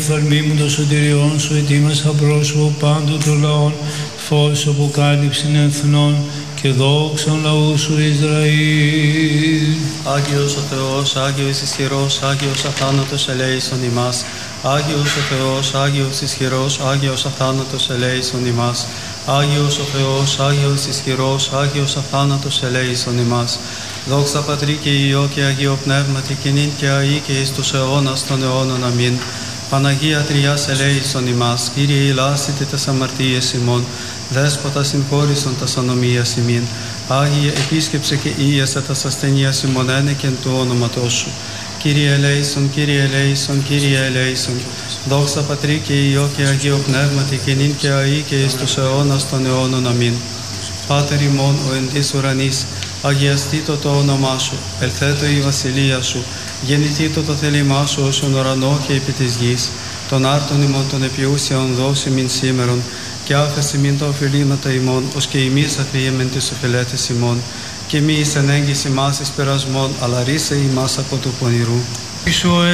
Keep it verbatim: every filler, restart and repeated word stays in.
Φαρμίμου των σωτηριών σου, ετοίμασα πρόσωπο πάντου των λαών, φως αποκάλυψην εθνών και δόξαν λαού σου Ισραήλ. Άγιος ο Θεός, Άγιος ισχυρός, Άγιος αθάνατος ελέησον ημάς. Άγιος ο Θεός, Άγιος ισχυρός, Άγιος αθάνατος ελέησον ημάς. Άγιος ο Θεός, Άγιος ισχυρός, Άγιος αθάνατος ελέησον ημάς. Δόξα Πατρί και Υιό και Αγίο Πνεύματι, και νυν και αεί και εις τους αιώνας των αιώνων. Αμήν. Παναγία Τριάς ελέησον ημάς. Κύριε ηλάσιτε τας αμαρτίες ημών. Δέσποτα συγχώρησον τας ανομίας ημίν. Άγιε επίσκεψε και ίεσε τας ασθενείας ημών ένεκεν του όνοματός σου. Κύριε ελέησον, Κύριε ελέησον, Κύριε ελέησον. Δόξα Πατρί και Υιό και Αγίο Πνεύματι, και νυν και αεί και εις τους αιώνας των αιώνων. Αμήν. Πάτερ ημών ο εν της ουρανής, αγιαστήτω το όνομά σου, ελθέτω η βασιλεία σου, γεννηθήτω το θέλημά σου ως ον ουρανό και επί της γης. Τον άρτον ημών των επιούσιων δώσει μην σήμερον, και άφεση μην τα οφειλήματα ημών, ως και ημείς αφιέμεν τις οφειλέτες ημών. Και μη εις ενέγγιση μας εις περασμών, αλλά ρίσε ημάς από του πονηρού.